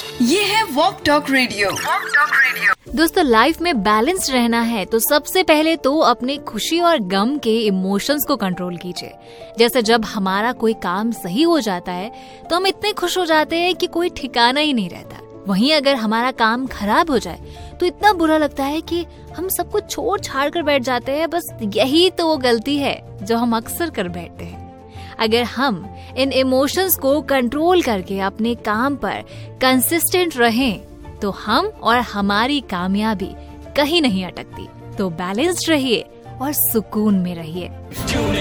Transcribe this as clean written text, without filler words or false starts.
ये है walk talk radio. दोस्तों, लाइफ में बैलेंस रहना है तो सबसे पहले तो अपने खुशी और गम के इमोशंस को कंट्रोल कीजिए। जैसे जब हमारा कोई काम सही हो जाता है तो हम इतने खुश हो जाते हैं कि कोई ठिकाना ही नहीं रहता। वहीं अगर हमारा काम खराब हो जाए तो इतना बुरा लगता है कि हम सब कुछ छोड़ छाड़ कर बैठ जाते हैं। बस यही तो वो गलती है जो हम अक्सर कर बैठते हैं। अगर हम इन इमोशंस को कंट्रोल करके अपने काम पर कंसिस्टेंट रहें तो हम और हमारी कामयाबी कहीं नहीं अटकती। तो बैलेंस्ड रहिए और सुकून में रहिए।